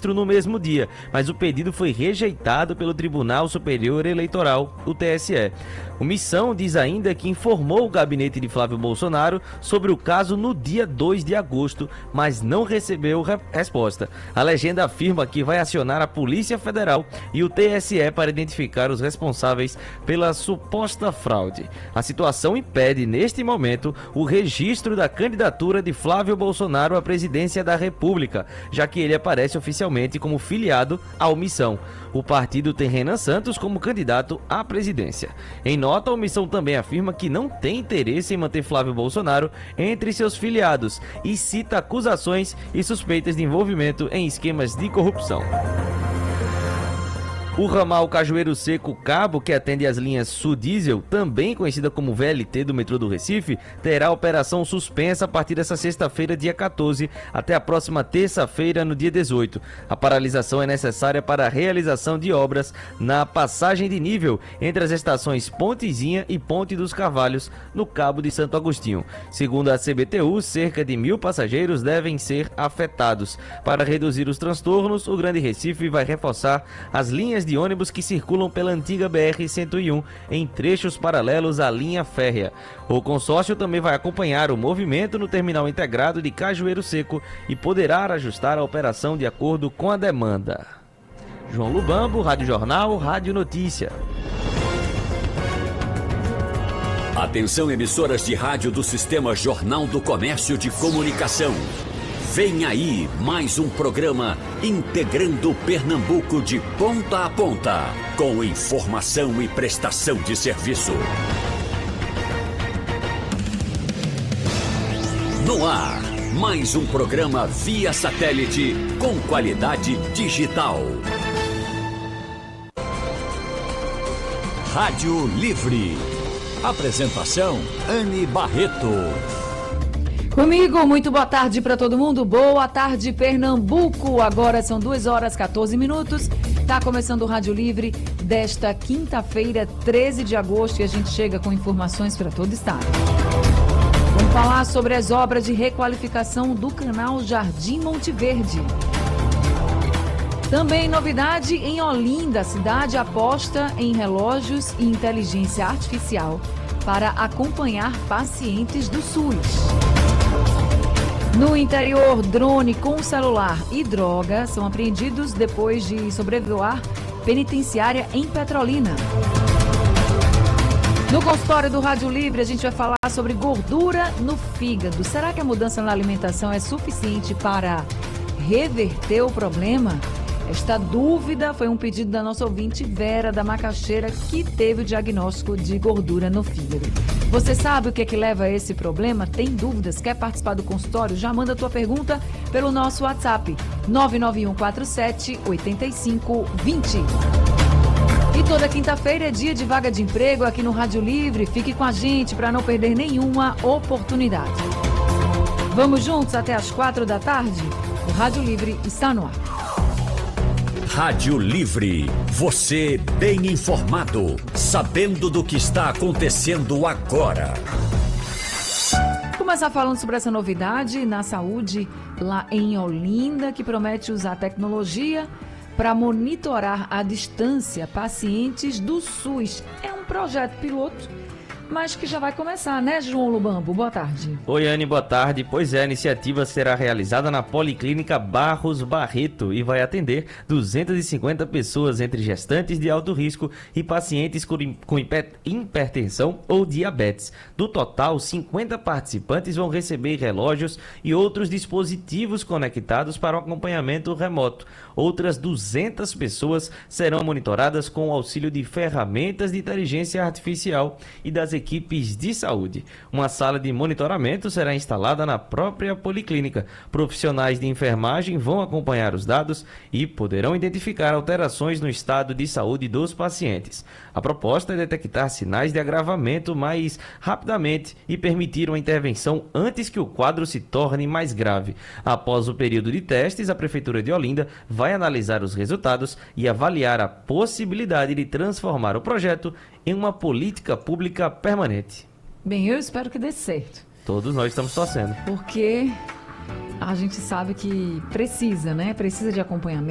registro no mesmo dia, mas o pedido foi rejeitado pelo Tribunal Superior Eleitoral, o TSE. O Missão diz ainda que informou o gabinete de Flávio Bolsonaro sobre o caso no dia 2 de agosto, mas não recebeu resposta. A legenda afirma que vai acionar a Polícia Federal e o TSE para identificar os responsáveis pela suposta fraude. A situação impede, neste momento, o registro da candidatura de Flávio Bolsonaro à presidência da República, já que ele aparece oficialmente como filiado ao Missão. O partido tem Renan Santos como candidato à presidência. Em nota, a Missão também afirma que não tem interesse em manter Flávio Bolsonaro entre seus filiados e cita acusações e suspeitas de envolvimento em esquemas de corrupção. O ramal Cajueiro Seco Cabo, que atende as linhas Sul Diesel, também conhecida como VLT do metrô do Recife, terá operação suspensa a partir dessa sexta-feira, dia 14, até a próxima terça-feira, no dia 18. A paralisação é necessária para a realização de obras na passagem de nível entre as estações Pontezinha e Ponte dos Carvalhos, no Cabo de Santo Agostinho. Segundo a CBTU, cerca de 1.000 passageiros devem ser afetados. Para reduzir os transtornos, o Grande Recife vai reforçar as linhas de ônibus que circulam pela antiga BR-101 em trechos paralelos à linha férrea. O consórcio também vai acompanhar o movimento no terminal integrado de Cajueiro Seco e poderá ajustar a operação de acordo com a demanda. João Lubambo, Rádio Jornal, Rádio Notícia. Atenção, emissoras de rádio do Sistema Jornal do Comércio de Comunicação. Vem aí mais um programa integrando Pernambuco de ponta a ponta, com informação e prestação de serviço. No ar, mais um programa via satélite com qualidade digital. Rádio Livre. Apresentação, Anne Barreto. Comigo, muito boa tarde para todo mundo. Boa tarde, Pernambuco. Agora são 2h14. Tá começando o Rádio Livre desta quinta-feira, 13 de agosto, e a gente chega com informações para todo o estado. Vamos falar sobre as obras de requalificação do canal Jardim Monte Verde. Também novidade em Olinda, a cidade aposta em relógios e inteligência artificial para acompanhar pacientes do SUS. No interior, drone com celular e droga são apreendidos depois de sobrevoar penitenciária em Petrolina. No consultório do Rádio Livre, a gente vai falar sobre gordura no fígado. Será que a mudança na alimentação é suficiente para reverter o problema? Esta dúvida foi um pedido da nossa ouvinte Vera da Macaxeira, que teve o diagnóstico de gordura no fígado. Você sabe o que é que leva a esse problema? Tem dúvidas? Quer participar do consultório? Já manda a tua pergunta pelo nosso WhatsApp 991478520. E toda quinta-feira é dia de vaga de emprego aqui no Rádio Livre. Fique com a gente para não perder nenhuma oportunidade. Vamos juntos até às 4 da tarde? O Rádio Livre está no ar. Rádio Livre, você bem informado, sabendo do que está acontecendo agora. Vou começar falando sobre essa novidade na saúde lá em Olinda, que promete usar tecnologia para monitorar à distância pacientes do SUS. É um projeto piloto, mas que já vai começar, né, João Lubambo? Boa tarde. Oi, Anne, boa tarde. Pois é, a iniciativa será realizada na Policlínica Barros Barreto e vai atender 250 pessoas entre gestantes de alto risco e pacientes com hipertensão ou diabetes. Do total, 50 participantes vão receber relógios e outros dispositivos conectados para o acompanhamento remoto. Outras 200 pessoas serão monitoradas com o auxílio de ferramentas de inteligência artificial e das equipes de saúde. Uma sala de monitoramento será instalada na própria policlínica. Profissionais de enfermagem vão acompanhar os dados e poderão identificar alterações no estado de saúde dos pacientes. A proposta é detectar sinais de agravamento mais rapidamente e permitir uma intervenção antes que o quadro se torne mais grave. Após o período de testes, a Prefeitura de Olinda vai analisar os resultados e avaliar a possibilidade de transformar o projeto em uma política pública permanente. Bem, eu espero que dê certo. Todos nós estamos torcendo. Porque a gente sabe que precisa, né? Precisa de acompanhamento.